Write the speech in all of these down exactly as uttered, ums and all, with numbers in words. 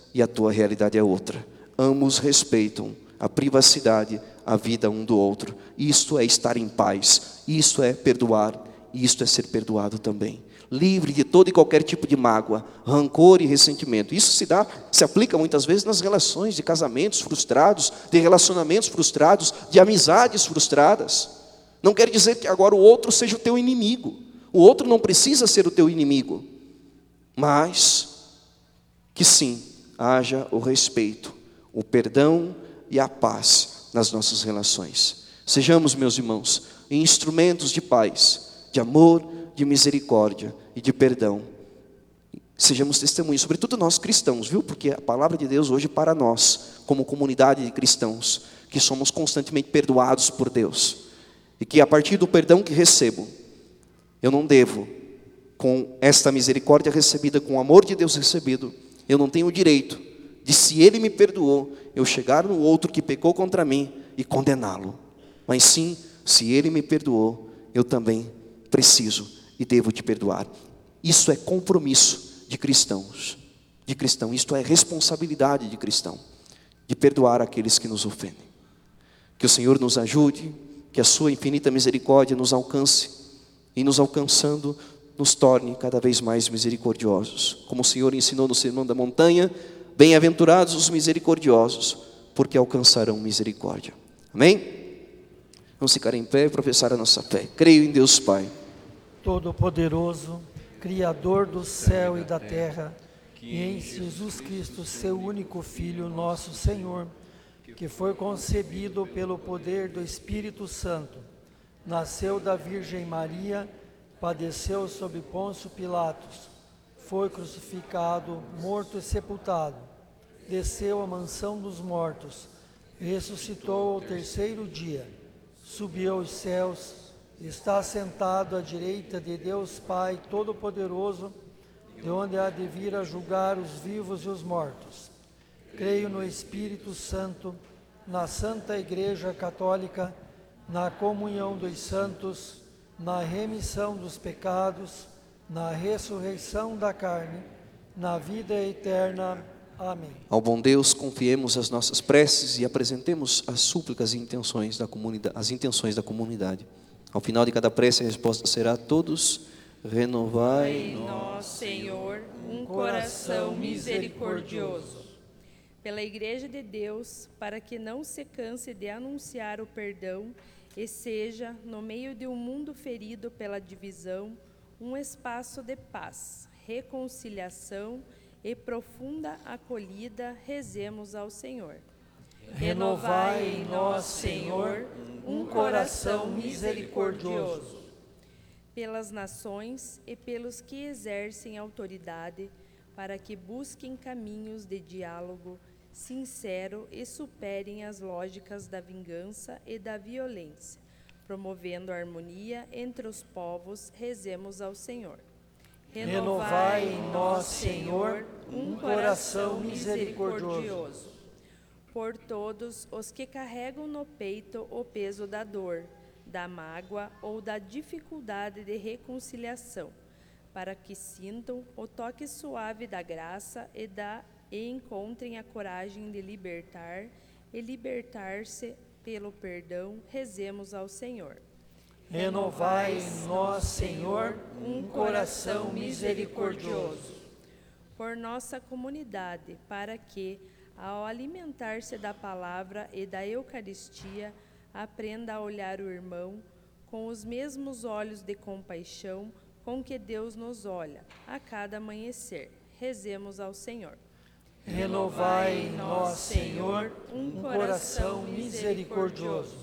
e a tua realidade é outra. Ambos respeitam a privacidade, a vida um do outro. Isto é estar em paz, isto é perdoar, isto é ser perdoado também. Livre de todo e qualquer tipo de mágoa, rancor e ressentimento. Isso se dá, se aplica muitas vezes nas relações de casamentos frustrados, de relacionamentos frustrados, de amizades frustradas. Não quer dizer que agora o outro seja o teu inimigo. O outro não precisa ser o teu inimigo. Mas que sim, haja o respeito, o perdão e a paz nas nossas relações. Sejamos, meus irmãos, instrumentos de paz, de amor, de misericórdia e de perdão. Sejamos testemunhos, sobretudo nós cristãos, viu? Porque a palavra de Deus hoje para nós, como comunidade de cristãos, que somos constantemente perdoados por Deus, e que a partir do perdão que recebo, eu não devo, com esta misericórdia recebida, com o amor de Deus recebido, eu não tenho o direito de, se Ele me perdoou, eu chegar no outro que pecou contra mim e condená-lo. Mas sim, se Ele me perdoou, eu também preciso e devo te perdoar. Isso é compromisso de cristãos, de cristão. Isto é responsabilidade de cristão, de perdoar aqueles que nos ofendem. Que o Senhor nos ajude, que a sua infinita misericórdia nos alcance, e nos alcançando, nos torne cada vez mais misericordiosos. Como o Senhor ensinou no Sermão da Montanha, bem-aventurados os misericordiosos, porque alcançarão misericórdia. Amém? Vamos ficar em pé e professar a nossa fé. Creio em Deus Pai Todo-Poderoso, Criador do céu e da terra, e em Jesus Cristo, seu único Filho, nosso Senhor, que foi concebido pelo poder do Espírito Santo, nasceu da Virgem Maria, padeceu sob Pôncio Pilatos, foi crucificado, morto e sepultado, desceu à mansão dos mortos, ressuscitou ao terceiro dia, subiu aos céus, está sentado à direita de Deus Pai Todo-Poderoso, de onde há de vir a julgar os vivos e os mortos. Creio no Espírito Santo, na Santa Igreja Católica, na comunhão dos santos, na remissão dos pecados, na ressurreição da carne, na vida eterna. Amém. Ao bom Deus, confiemos as nossas preces e apresentemos as súplicas e intenções da comunidade, as intenções da comunidade. Ao final de cada prece, a resposta será: todos renovai em nós, Senhor, um coração misericordioso. Pela Igreja de Deus, para que não se canse de anunciar o perdão e seja, no meio de um mundo ferido pela divisão, um espaço de paz, reconciliação e profunda acolhida, rezemos ao Senhor. Renovai em nós, Senhor, um coração misericordioso. Pelas nações e pelos que exercem autoridade, para que busquem caminhos de diálogo sincero e superem as lógicas da vingança e da violência, promovendo a harmonia entre os povos, rezemos ao Senhor. Renovai em nós, Senhor, um coração misericordioso. Por todos os que carregam no peito o peso da dor, da mágoa ou da dificuldade de reconciliação, para que sintam o toque suave da graça e, da, e encontrem a coragem de libertar e libertar-se pelo perdão, rezemos ao Senhor. Renovai em nós, Senhor, um coração misericordioso. Por nossa comunidade, para que, ao alimentar-se da palavra e da Eucaristia, aprenda a olhar o irmão com os mesmos olhos de compaixão com que Deus nos olha a cada amanhecer. Rezemos ao Senhor. Renovai em nós, Senhor, um coração misericordioso.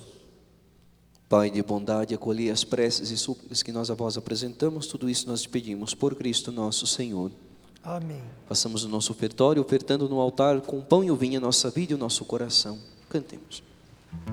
Pai de bondade, acolhi as preces e súplicas que nós a vós apresentamos. Tudo isso nós te pedimos por Cristo nosso Senhor. Amém. Façamos o nosso ofertório, ofertando no altar com pão e o vinho a nossa vida e o nosso coração. Cantemos.